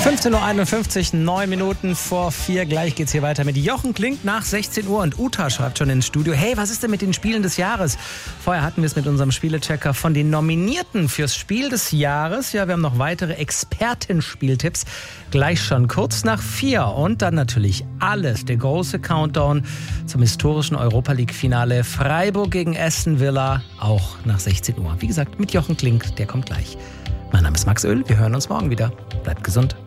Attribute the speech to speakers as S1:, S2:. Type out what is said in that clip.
S1: 15.51 Uhr, 9 Minuten vor 4. Gleich geht's hier weiter mit Jochen Klink nach 16 Uhr. Und Uta schreibt schon ins Studio: Hey, was ist denn mit den Spielen des Jahres? Vorher hatten wir es mit unserem Spielechecker von den Nominierten fürs Spiel des Jahres. Ja, wir haben noch weitere Expertenspieltipps. Gleich schon kurz nach 4. Und dann natürlich alles, der große Countdown zum historischen Europa-League-Finale Freiburg gegen Aston Villa, auch nach 16 Uhr. Wie gesagt, mit Jochen Klink, der kommt gleich. Mein Name ist Max Öl, wir hören uns morgen wieder. Bleibt gesund.